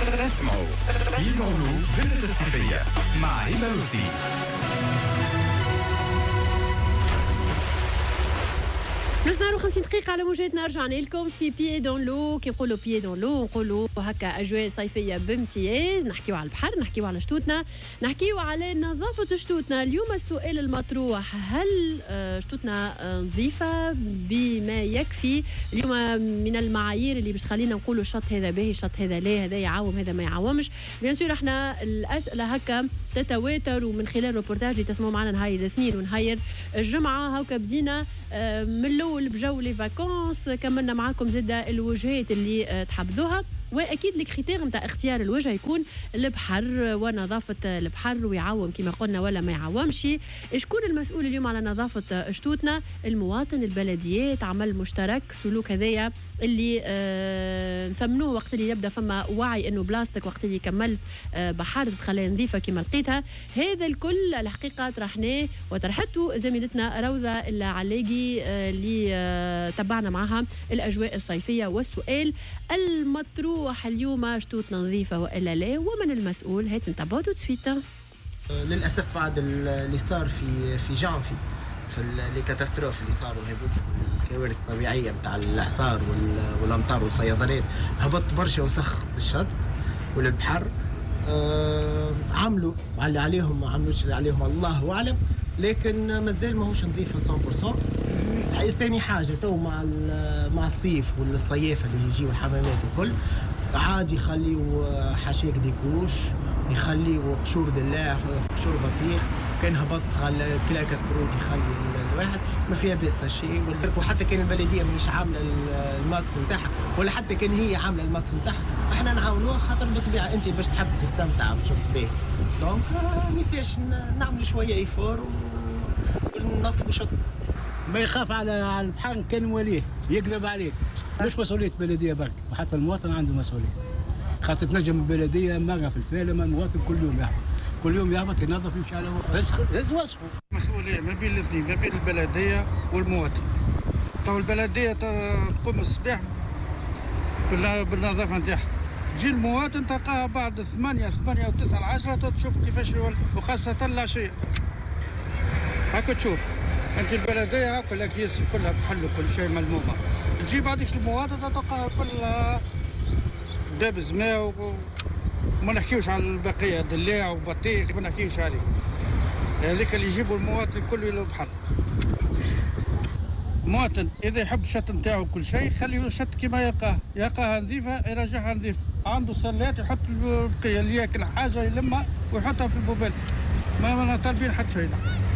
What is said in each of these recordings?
اسمعوا يدعوا فيلة الصيفية مع هبة لوسي. نص 50 دقيقة على موجاتنا. رجعنا لكم في بيي دون لو. كي نقولوا بيي دون لو نقولوا هكا أجواء صيفية بامتياز. نحكيو على البحر، نحكيو على شتوتنا، نحكيو على نظافة شتوتنا. اليوم السؤال المطروح: هل شتوتنا نظيفة بما يكفي؟ اليوم من المعايير اللي باش تخلينا نقولوا الشط هذا باهي، الشط هذا لا، هذا يعاوم، هذا ما يعاومش. بيان سور احنا الأسئلة هكا تتواتر، ومن خلال الروبورتاج اللي تسمعوا معنا نهاية الاثنين ونهاية الجمعة هكا بدينا من الأول بجو لي فاكونس، كملنا معاكم زادة الوجهات اللي تحبذوها، واكيد الكريتير نتاع اختيار الوجه يكون البحر ونظافه البحر، ويعاوم كما قلنا ولا ما يعاومش. شكون المسؤول اليوم على نظافه شتوتنا؟ المواطن، البلديات، عمل مشترك، سلوك هذايا اللي نثمنوه وقت اللي يبدا فما وعي انه بلاستيك، وقت اللي كملت بحر تخليها نظيفه كما لقيتها. هذا الكل الحقيقه طرحناه وطرحته زميلتنا روضه العلاقي اللي تبعنا معها الاجواء الصيفيه. والسؤال المطروح اليوم: شتوتنا نظيفه والا لا؟ ومن المسؤول؟ هات نتابعوا تو سويت. للاسف بعد اللي صار في جانفي، في لي كاتاستروف اللي صاروا هذوك، الكوارث الطبيعيه نتاع الاعصار والامطار والفيضانات، هبط برشا وسخ بالشط والبحر. عملوا اللي عليهم، ما عملوش اللي عليهم الله اعلم، لكن مازال ماهوش نظيفه 100%. صحيح. ثاني حاجه تو مع الصيف والصيافه اللي يجيو الحمامات الكل، عادي يخليوا حاشيك ديكوش، يخليوا قشور دلاع، قشور بطيخ، كان هبط كلا كسكروت يخلي الواحد ما فيها بس شيء. وحتى كان البلديه ماهيش عامله الماكس نتاعها، ولا حتى كان هي عامله الماكس نتاعها، احنا نعاونوها خاطر بالطبيعه انت باش تحب تستمتع بشط باهي. دونك ميساش نعملوا شويه ايفور وننظفوا شط. ما يخاف على البحر كان وليه يكذب عليك. مش مسؤوليه بلديه برك، وحتى المواطن عنده مسؤوليه، خاطر تنجم البلديه مره في الفالمه، المواطن كل يوم يهبط ينظف، يمشي على هز وسخه. مسؤوليه ما بين الاثنين، ما بين البلديه والمواطن. تو البلديه تقوم الصباح بالنظافه نتاعها، تجي المواطن تلقاها بعد 8 و9 10 تشوف كيفاش يولي، وخاصه العشيه هاكا تشوف انت البلديه هاكا الاكياس كلها بحل وكل شيء ملمومه، تجي بعدك المواطن تلقاها كلها دابز ماء، وما نحكيوش على البقيه دلاع وبطيخ، ما نحكيوش عليه. هذيك اللي يجيبوا المواطن كله الى البحر. المواطن اذا يحب الشط نتاعو كل شيء، خليه الشط كما يلقاها نظيفه يرجعها نظيفه. عنده سلات يحط البقيه اللي ياكل حاجه يلمها ويحطها في البوبال، ما طالبين حتى شيء.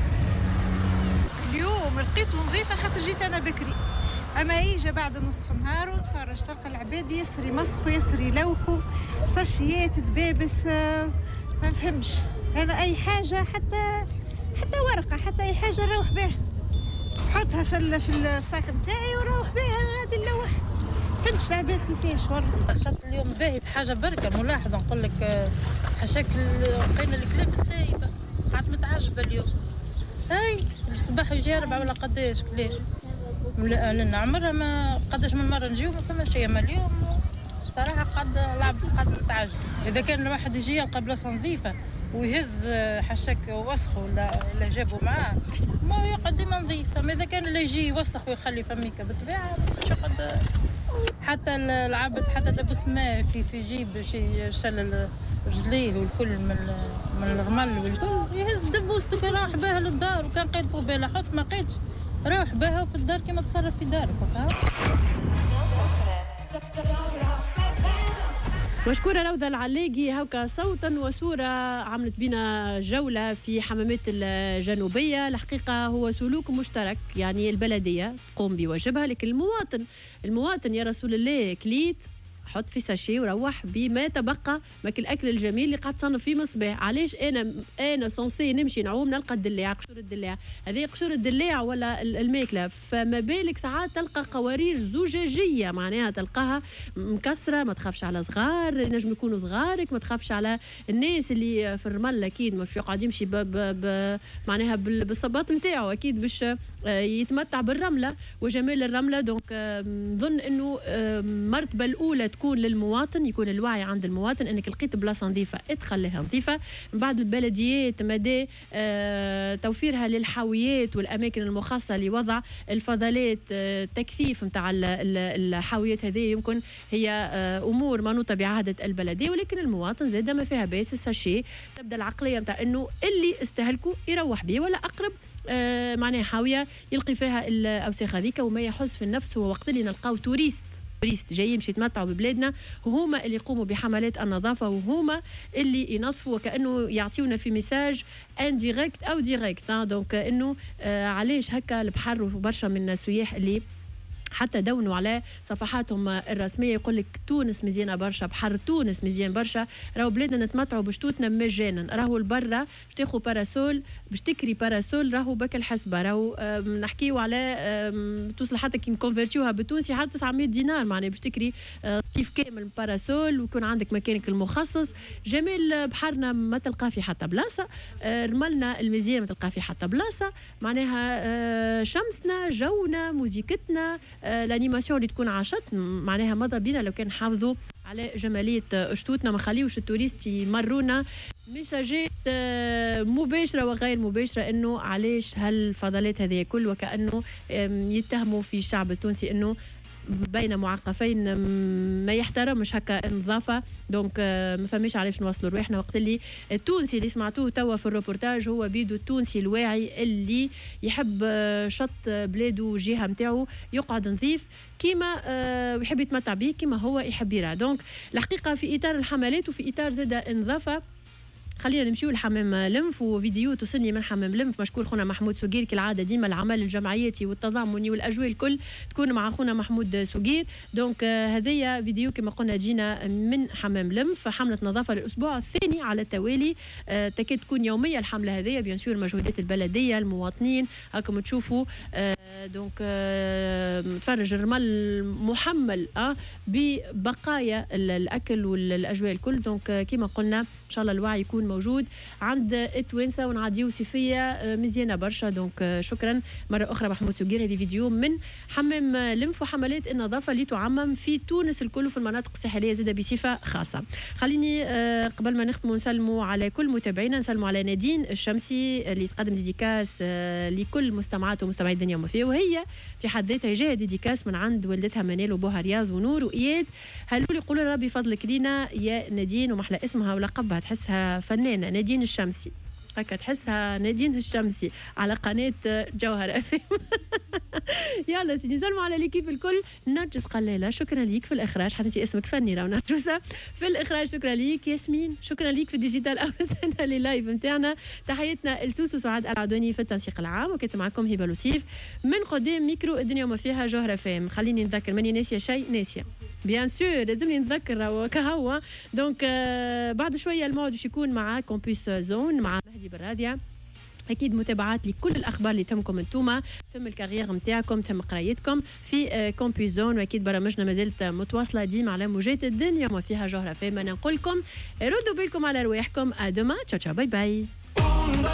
اليوم لقيته نظيفه خاطر جيت انا بكري، اما يجي بعد نصف النهار وتفرج تلقى العباد يسري يمسخوا يسري يلوحوا ساشيات دبابس. ما نفهمش انا اي حاجه، حتى ورقه، حتى اي حاجه نروح بها حطها في الساك نتاعي ونروح بها غادي نلوح. فهمتش العباد كيفاش والله. الشط اليوم باهي بحاجه بركه ملاحظه، نقول لك حشاك لقينا الكلاب السايبه، قعدت متعجبه اليوم. هاي الصباح يجي 4 ولا قداش ليش؟ لأن عمرها ما قداش من مرة نجيو ما فما شيء، اما اليوم صراحة قد نتعجب. إذا كان الواحد يجي يلقى بلاصة نظيفة ويهز حشاك وسخ ولا جابه معاه، ما يقعد ديما نظيفة. ما إذا كان اللي يجي يوسخ ويخلي فميك بالطبيعة مش قد. حتى العبد حتى لبس ماء في جيب شي شل رجليه والكل من الغمل والكل، يهز دبوستك راح بها للدار، وكان قيد بوبيلة حط ما قيدش روح بها في الدار كما تصرف في دارك. مشكورة روضة العلاقي. هوكا صوتا وصورة عملت بنا جولة في حمامات الجنوبية. الحقيقة هو سلوك مشترك، يعني البلدية تقوم بواجبها، لكن المواطن يا رسول الله كليت حط في ساشي وروح بما تبقى ماك الاكل الجميل اللي قاعد تصنف فيه من الصباح. علاش انا سونسي نمشي نعوم نلقى الدلاع، قشور الدلاع هذه، قشور الدلاع ولا الماكله، فما بالك ساعات تلقى قوارير زجاجيه معناها تلقاها مكسره. ما تخافش على صغار، نجم يكونوا صغارك، ما تخافش على الناس اللي في الرمل، اكيد مش يقعد يمشي معناها بالصباط نتاعو، اكيد باش يتمتع بالرمله وجمال الرمله. دونك نظن انه المرتبه الاولى تكون للمواطن، يكون الوعي عند المواطن انك لقيت بلاصه نظيفه اتخليها نظيفه. من بعد البلديات مدى توفيرها للحاويات والاماكن المخصصه لوضع الفضلات، تكثيف نتاع الحاويات هذه يمكن هي امور منوطه بعهده البلديه، ولكن المواطن زاد ما فيها باس الساشي. تبدا العقليه نتاع انه اللي استهلكوا يروح به، ولا اقرب معناها حاويه يلقي فيها الاوساخ هذيك. وما يحس في النفس هو وقت اللي نلقاو توريست جايين باش يتمتعوا ببلادنا، وهما اللي يقوموا بحملات النظافه، وهما اللي ينظفوا، وكانه يعطيونا في ميساج انديريكت او ديريكت. دونك انه علاش هكا البحر وبرشا من السياح اللي حتى دونوا على صفحاتهم الرسميه يقول لك تونس مزيانه برشا، بحر تونس مزيان برشا، راهو بلادنا نتمتعوا بشتوتنا مجانا. راهو البرة باش تاخذ باراسول، باش تكري باراسول، راهو بك الحسبه، راهو نحكيو على توصل حتى كي نكونفرتيوها بالتونسي حتى 900 دينار، معناها باش تكري كيف كامل باراسول ويكون عندك مكانك المخصص. جمال بحرنا ما تلقاه في حتى بلاصه، رملنا المزيان ما تلقاه في حتى بلاصه، معناها شمسنا، جونا، موزيكتنا، الانيماسيون اللي تكون عاشت، معناها ماذا بينا لو كان نحافظوا على جماليه شتوتنا، ما خليوش التوريست يمرونا ميساجات مباشره وغير مباشره انه علاش هالفضلات هذه كل، وكانه يتهموا في الشعب التونسي انه بين معقفين ما يحترمش هكا النظافه. دونك ما فهمش علاش نوصلوا رواحنا، وقت اللي التونسي اللي سمعتوه توا في الروبورتاج هو بيدو التونسي الواعي اللي يحب شط بلاده جهه نتاعو يقعد نظيف كيما ويحب يتمتع به كيما هو يحب يرى. دونك الحقيقه في اطار الحملات وفي اطار زاد النظافه، خلينا نمشيو لحمام لمف وفيديو توصلني من حمام لمف. مشكور خونا محمود سوقير كالعاده، ديما العمل الجمعياتي والتضامني والاجواء الكل تكون مع خونا محمود سوقير. دونك هذيا فيديو كما قلنا جينا من حمام لمف، حمله نظافه للاسبوع الثاني على التوالي، تكاد تكون يوميه الحمله هذيا، بيان سور مجهودات البلديه المواطنين هاكم تشوفوا. دونك تفرج الرمل محمل ببقايا الاكل والاجواء الكل. دونك كما قلنا ان شاء الله الوعي يكون موجود عند التوانسه ونعديو صيفيه مزيانه برشا. دونك شكرا مره اخرى محمود سوقير. هذه فيديو من حمام لمف وحملات النظافه اللي تعمم في تونس الكل وفي المناطق الساحليه زاده بصفه خاصه. خليني قبل ما نختموا نسلموا على كل متابعينا، نسلموا على نادين الشمسي اللي تقدم ديديكاس لكل مستمعات ومستمعي الدنيا وما فيها، وهي في حد ذاتها جايه ديديكاس من عند والدتها منال وبوها رياض ونور واياد. هلو يقولوا ربي فضلك لينا يا نادين، ومحلى اسمها ولقبها تحسها فنانه نادين الشمسي، هكا تحسها نادين الشمسي على قناه جوهر FM. يلا سيدي نسلموا على ليكيب الكل. نرجس قلاله شكرا ليك في الاخراج، حطيتي اسمك فني راهو نرجسه في الاخراج. شكرا ليك ياسمين، شكرا ليك في الديجيتال اولتنا لللايف نتاعنا. تحياتنا لسوسو سعاد العدوني في التنسيق العام، وكنت معكم هبه لوسيف من قدام ميكرو الدنيا وما فيها جوهر FM. خليني نتذكر ماني ناسيه شيء، ناسيه بيان سور لازمني نتذكر كهوا. دونك بعد شويه الموعد باش يكون مع كومبوس زون مع مهدي براديا. اكيد متابعات لكل الاخبار اللي تهمكم انتوما، تم الكارير نتاعكم، تم قرايتكم في كومبوس زون. واكيد برامجنا ما زالت متواصله ديما على موجات الدنيا وما فيها جوهره. فما نقول لكم ردوا بالكم على رواحكم. ادوما، تشاو تشاو، باي باي.